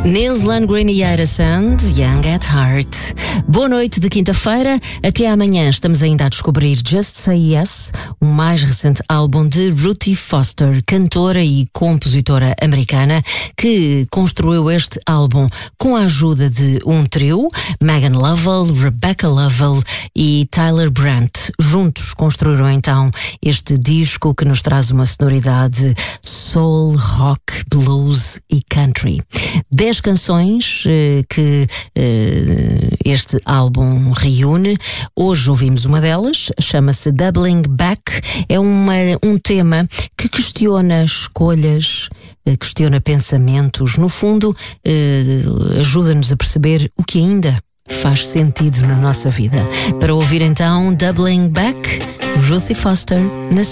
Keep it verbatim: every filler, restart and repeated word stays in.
Nils Landgren e Ira Sand, Young at Heart. Boa noite de quinta-feira. Até amanhã estamos ainda a descobrir Just Say Yes, o mais recente álbum de Ruthie Foster, cantora e compositora americana, que construiu este álbum com a ajuda de um trio, Megan Lovell, Rebecca Lovell e Tyler Brandt. Juntos construíram então este disco que nos traz uma sonoridade soul, rock, blues e country. Dez canções eh, que eh, este álbum reúne. Hoje ouvimos uma delas, chama-se Doubling Back. É uma, um tema que questiona escolhas, eh, questiona pensamentos. No fundo, eh, ajuda-nos a perceber o que ainda faz sentido na nossa vida. Para ouvir então Doubling Back, Ruthie Foster, na